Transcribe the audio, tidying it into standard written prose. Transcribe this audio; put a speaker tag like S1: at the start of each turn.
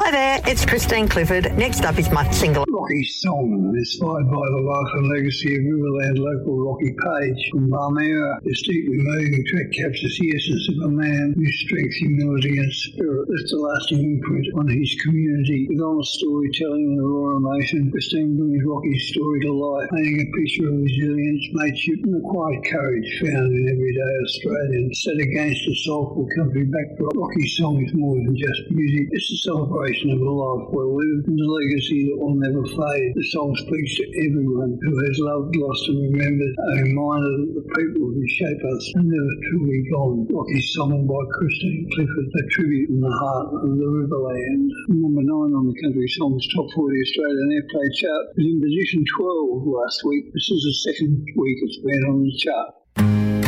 S1: Hi there, it's Christine Clifford. Next up is my single.
S2: Rocky Song, inspired by the life and legacy of Riverland local Rocky Page. From Barmera, this deeply moving track captures the essence of a man whose strength, humility and spirit left a lasting imprint on his community. With honest storytelling and raw emotion, Christine brings Rocky's story to life, painting a picture of resilience, mateship and the quiet courage found in everyday Australians. Set against a soulful country backdrop, Rocky's Song is more than just music. It's a celebration of a life well lived and a legacy that will never fade. The song speaks to everyone who has loved, lost and remembered, a reminder that the people who shape us are never truly gone. Rocky's Song by Christine Clifford, a tribute in the heart of the Riverland. Number 9 on the Country Songs Top 40 Australian Airplay chart was in position 12 last week. This is the second week it's been on the chart.